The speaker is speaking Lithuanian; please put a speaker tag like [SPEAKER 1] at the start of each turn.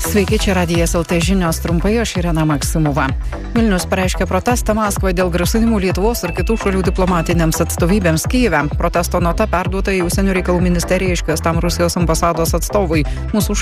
[SPEAKER 1] Sveiki, čia Radijas LT žinios trumpai, aš Irena Maksimova. Vilnius pareiškė protestą Maskvai dėl grasinimų Lietuvos ir kitų šalių diplomatinėms atstovybėms Kyjive. Protesto nota perduota į Užsienio reikalų ministeriją iškviestam Rusijos ambasados atstovui. Mūsų